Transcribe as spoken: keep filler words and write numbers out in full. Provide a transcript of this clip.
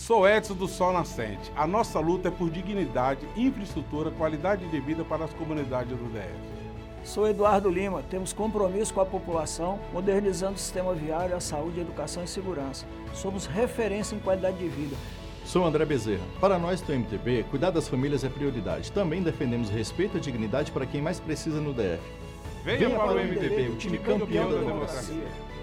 Sou Edson do Sol Nascente. A nossa luta é por dignidade, infraestrutura, qualidade de vida para as comunidades do D F. Sou Eduardo Lima. Temos compromisso com a população, modernizando o sistema viário, a saúde, a educação e segurança. Somos referência em qualidade de vida. Sou André Bezerra. Para nós do M T B, cuidar das famílias é prioridade. Também defendemos respeito e dignidade para quem mais precisa no D F. Venha, Venha para o M T B, o time campeão da democracia.